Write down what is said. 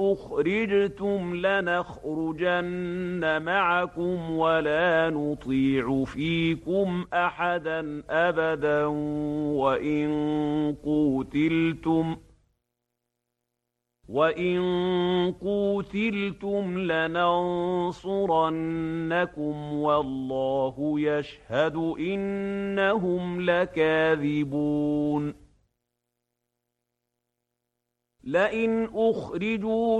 أخرجتم لنخرجن معكم ولا نطيع فيكم أحدا أبدا وإن قوتلتم لننصرنكم والله يشهد إنهم لكاذبون لئن أخرجوا